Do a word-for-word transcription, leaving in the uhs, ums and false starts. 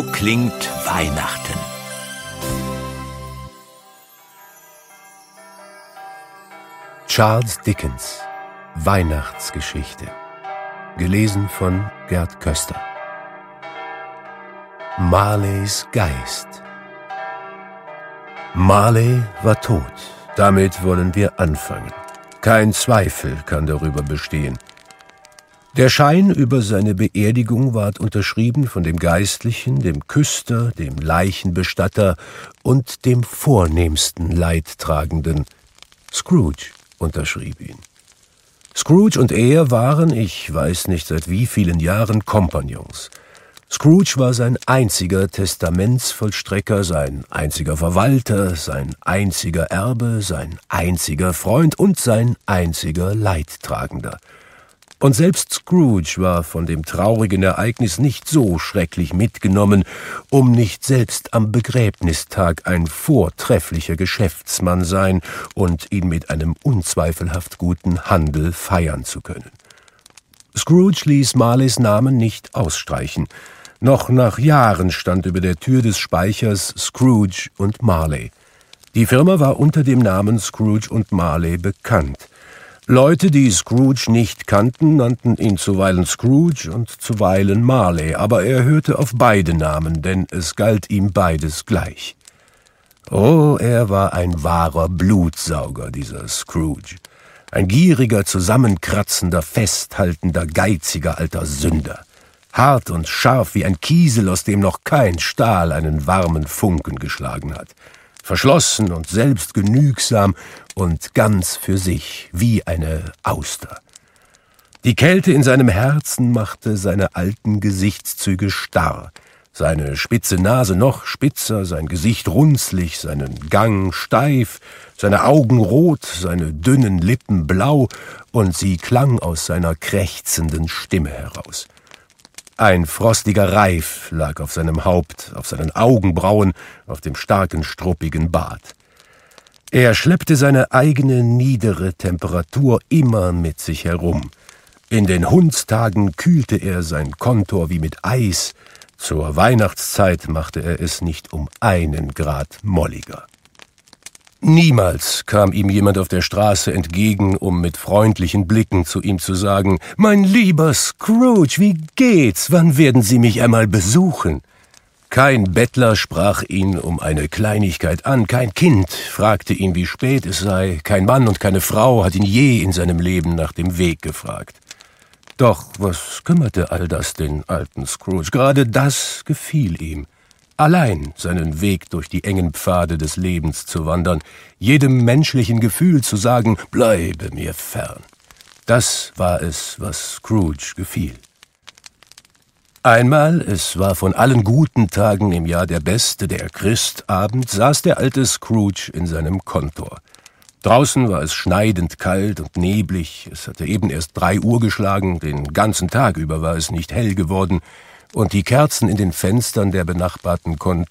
klingt Weihnachten. Charles Dickens, Weihnachtsgeschichte. Gelesen von Gerd Köster. Marleys Geist. Marley war tot. Damit wollen wir anfangen. Kein Zweifel kann darüber bestehen. Der Schein über seine Beerdigung ward unterschrieben von dem Geistlichen, dem Küster, dem Leichenbestatter und dem vornehmsten Leidtragenden. Scrooge unterschrieb ihn. Scrooge und er waren, ich weiß nicht seit wie vielen Jahren, Kompagnons. Scrooge war sein einziger Testamentsvollstrecker, sein einziger Verwalter, sein einziger Erbe, sein einziger Freund und sein einziger Leidtragender. Und selbst Scrooge war von dem traurigen Ereignis nicht so schrecklich mitgenommen, um nicht selbst am Begräbnistag ein vortrefflicher Geschäftsmann sein und ihn mit einem unzweifelhaft guten Handel feiern zu können. Scrooge ließ Marleys Namen nicht ausstreichen. Noch nach Jahren stand über der Tür des Speichers Scrooge und Marley. Die Firma war unter dem Namen Scrooge und Marley bekannt. Leute, die Scrooge nicht kannten, nannten ihn zuweilen Scrooge und zuweilen Marley, aber er hörte auf beide Namen, denn es galt ihm beides gleich. Oh, er war ein wahrer Blutsauger, dieser Scrooge. Ein gieriger, zusammenkratzender, festhaltender, geiziger alter Sünder. Hart und scharf wie ein Kiesel, aus dem noch kein Stahl einen warmen Funken geschlagen hat. Verschlossen und selbstgenügsam und ganz für sich, wie eine Auster. Die Kälte in seinem Herzen machte seine alten Gesichtszüge starr, seine spitze Nase noch spitzer, sein Gesicht runzlig, seinen Gang steif, seine Augen rot, seine dünnen Lippen blau, und sie klang aus seiner krächzenden Stimme heraus. Ein frostiger Reif lag auf seinem Haupt, auf seinen Augenbrauen, auf dem starken, struppigen Bart. Er schleppte seine eigene niedere Temperatur immer mit sich herum. In den Hundstagen kühlte er sein Kontor wie mit Eis. Zur Weihnachtszeit machte er es nicht um einen Grad molliger. Niemals kam ihm jemand auf der Straße entgegen, um mit freundlichen Blicken zu ihm zu sagen: »Mein lieber Scrooge, wie geht's? Wann werden Sie mich einmal besuchen?« Kein Bettler sprach ihn um eine Kleinigkeit an, kein Kind fragte ihn, wie spät es sei, kein Mann und keine Frau hat ihn je in seinem Leben nach dem Weg gefragt. Doch was kümmerte all das den alten Scrooge? Gerade das gefiel ihm. Allein seinen Weg durch die engen Pfade des Lebens zu wandern, jedem menschlichen Gefühl zu sagen, bleibe mir fern. Das war es, was Scrooge gefiel. Einmal, es war von allen guten Tagen im Jahr der beste, der Christabend, saß der alte Scrooge in seinem Kontor. Draußen war es schneidend kalt und neblig, es hatte eben erst drei Uhr geschlagen, den ganzen Tag über war es nicht hell geworden, und die Kerzen in den Fenstern der benachbarten Kontoren